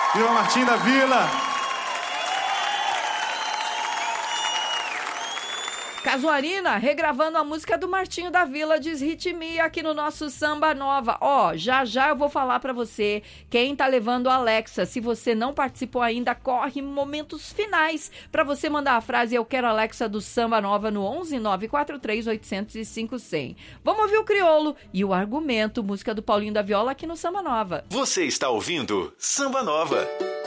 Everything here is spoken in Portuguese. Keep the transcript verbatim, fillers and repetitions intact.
Viva Martinho da Vila! Casuarina, regravando a música do Martinho da Vila, Desritmia, aqui no nosso Samba Nova. Ó, já já eu vou falar pra você quem tá levando a Alexa. Se você não participou ainda, corre momentos finais pra você mandar a frase Eu Quero Alexa do Samba Nova no onze nove quatro três oito zero zero cinco zero zero. Vamos ouvir o Criolo e o Argumento, música do Paulinho da Viola aqui no Samba Nova. Você está ouvindo Samba Nova.